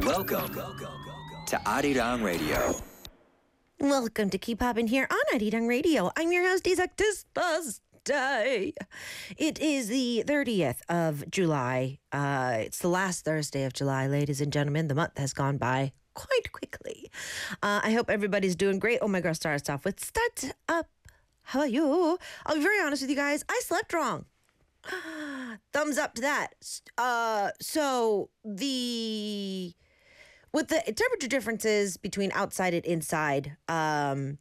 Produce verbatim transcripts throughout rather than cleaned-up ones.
Welcome to Arirang Radio. Welcome to Keep Poppin' here on Arirang Radio. I'm your host, Isaac Thursday. It is the thirtieth of July. Uh, it's the last Thursday of July, ladies and gentlemen. The month has gone by quite quickly. Uh, I hope everybody's doing great. Oh my gosh, starts off with Start Up. How are you? I'll be very honest with you guys. I slept wrong. Thumbs up to that. Uh, so the with the temperature differences between outside and inside, um,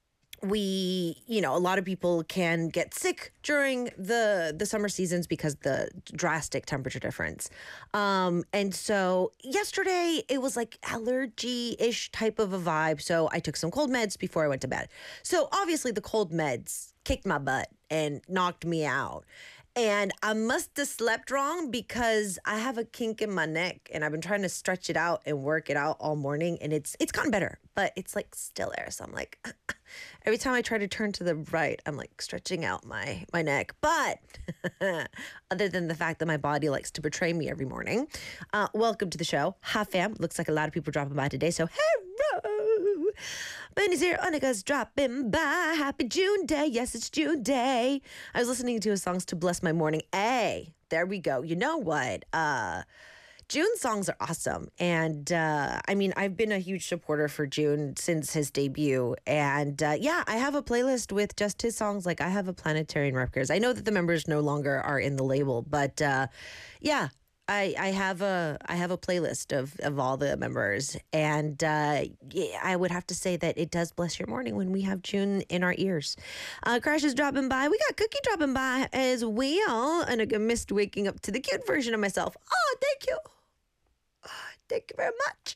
we, you know, a lot of people can get sick during the the summer seasons because the drastic temperature difference. Um, and so yesterday it was like allergy-ish type of a vibe. So I took some cold meds before I went to bed. So obviously the cold meds kicked my butt and knocked me out. And I must have slept wrong because I have a kink in my neck and I've been trying to stretch it out and work it out all morning, and it's it's gotten better, but it's like still there. So I'm like, every time I try to turn to the right, I'm like stretching out my, my neck. But other than the fact that my body likes to betray me every morning, uh, welcome to the show. Hi fam. Looks like a lot of people dropping by today. So hello. Benny's here. Anika's dropping by. Happy June Day. Yes, it's June Day. I was listening to his songs to bless my morning. Hey, there we go. You know what? Uh, June songs are awesome. And uh, I mean, I've been a huge supporter for June since his debut. And uh, yeah, I have a playlist with just his songs. Like I have a Planetarian Records. I know that the members no longer are in the label, but uh, yeah. I, I have a I have a playlist of, of all the members, and uh, yeah, I would have to say that it does bless your morning when we have June in our ears. Uh, Crash is dropping by. We got Cookie dropping by as well, and I missed waking up to the cute version of myself. Oh, thank you. Oh, thank you very much.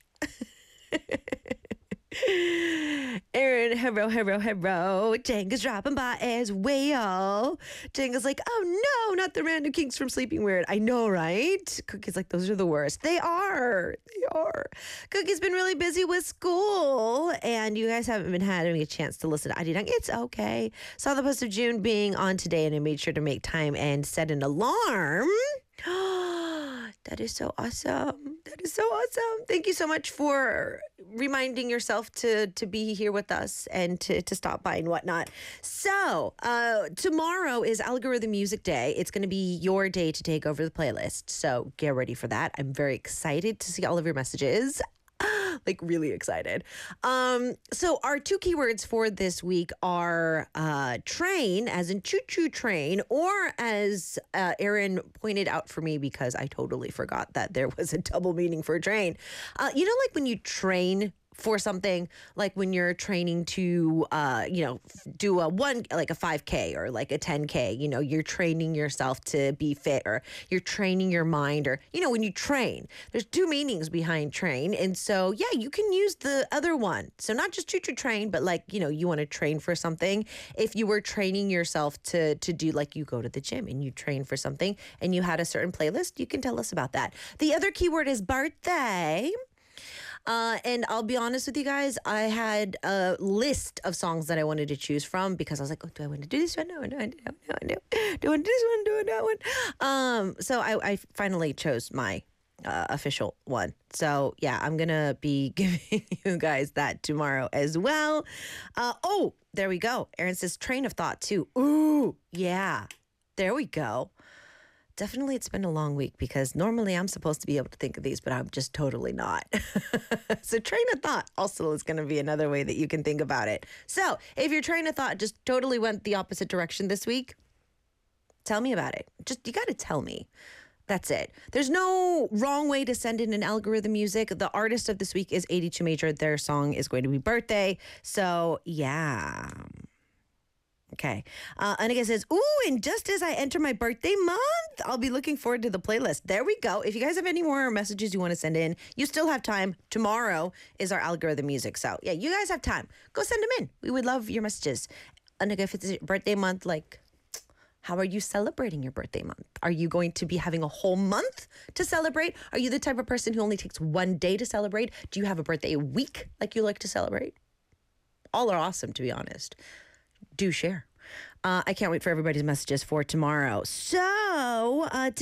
Aaron, hero, hero, hero. Jenga's dropping by as well. Jenga's like, oh no, not the random kinks from Sleeping Weird. I know, right? Cookie's like, those are the worst. They are. They are. Cookie's been really busy with school, and you guys haven't been having a chance to listen to Arirang. It's okay. Saw the post of June being on today, and I made sure to make time and set an alarm. That is so awesome. That is so awesome. Thank you so much for reminding yourself to to be here with us and to, to stop by and whatnot. So uh, tomorrow is Algorithm Music Day. It's going to be your day to take over the playlist. So get ready for that. I'm very excited to see all of your messages. Like really excited. Um, so our two keywords for this week are uh, train, as in choo-choo train, or as uh, Aaron pointed out for me because I totally forgot that there was a double meaning for train. Uh, you know, like when you train for something, like when you're training to, uh, you know, do a one, like a five K or like a ten K, you know, you're training yourself to be fit, or you're training your mind, or, you know, when you train, there's two meanings behind train. And so, yeah, you can use the other one. So not just choo-choo train, but like, you know, you want to train for something. If you were training yourself to, to do, like you go to the gym and you train for something and you had a certain playlist, you can tell us about that. The other keyword is birthday. Uh, and I'll be honest with you guys, I had a list of songs that I wanted to choose from because I was like, oh, do I want to do this one? No, no, no, no, no, no. Do I want to do this one? Do I that one? Um, so I, I finally chose my uh, official one. So yeah, I'm going to be giving you guys that tomorrow as well. Uh, oh, there we go. Aaron says train of thought too. Ooh, yeah, there we go. Definitely it's been a long week because normally I'm supposed to be able to think of these, but I'm just totally not. So train of thought also is going to be another way that you can think about it. So if your train of thought just totally went the opposite direction this week, tell me about it. Just, you got to tell me. That's it. There's no wrong way to send in an algorithm music. The artist of this week is eighty-two Major. Their song is going to be Birthday. So yeah. Okay. Uh, Anika says, ooh, and just as I enter my birthday month, I'll be looking forward to the playlist. There we go. If you guys have any more messages you want to send in, you still have time. Tomorrow is our algorithm music. So, yeah, you guys have time. Go send them in. We would love your messages. Anika, if it's your birthday month, like, how are you celebrating your birthday month? Are you going to be having a whole month to celebrate? Are you the type of person who only takes one day to celebrate? Do you have a birthday week like you like to celebrate? All are awesome, to be honest. Do share. Uh, I can't wait for everybody's messages for tomorrow. So, uh,